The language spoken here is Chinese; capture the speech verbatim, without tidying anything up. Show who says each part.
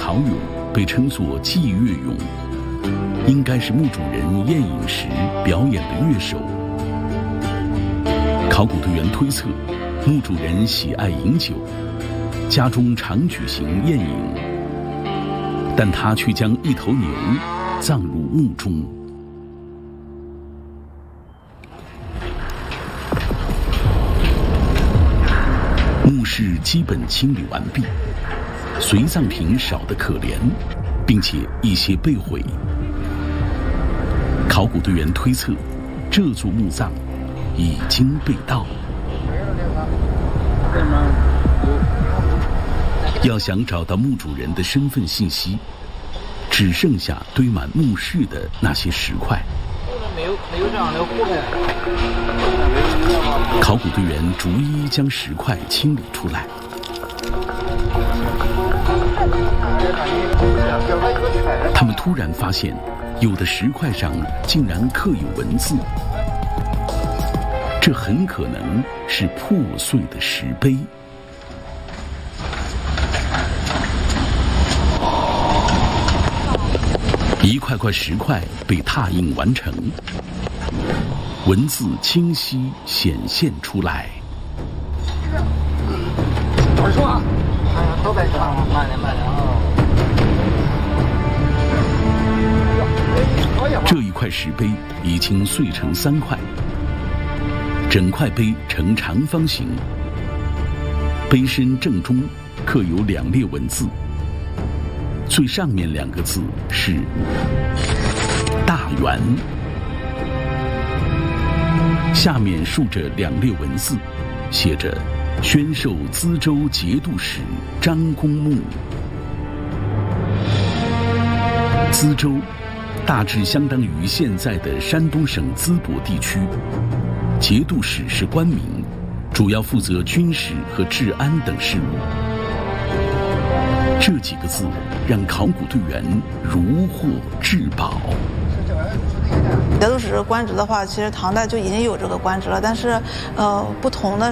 Speaker 1: 陶俑被称作祭乐俑，应该是墓主人宴饮时表演的乐手。考古队员推测，墓主人喜爱饮酒，家中常举行宴饮，但他却将一头牛葬入墓中。墓室基本清理完毕，随葬品少得可怜，并且一些被毁。考古队员推测，这座墓葬已经被盗。要想找到墓主人的身份信息，只剩下堆满墓室的那些石块。
Speaker 2: 没有没有这样的货币。
Speaker 1: 考古队员逐一将石块清理出来。他们突然发现，有的石块上竟然刻有文字，这很可能是破碎的石碑。一块块石块被拓印完成，文字清晰显现出来。
Speaker 2: 我说啊，哎呀，都在这，慢点慢点啊。
Speaker 1: 这一块石碑已经碎成三块，整块碑呈长方形，碑身正中刻有两列文字。最上面两个字是“大元”，下面竖着两列文字，写着“宣授资州节度使张公墓”。资州大致相当于现在的山东省淄博地区，节度使是官名，主要负责军事和治安等事务。这几个字让考古队员如获至宝。
Speaker 3: 节度使官职的话，其实唐代就已经有这个官职了，但是，呃，不同的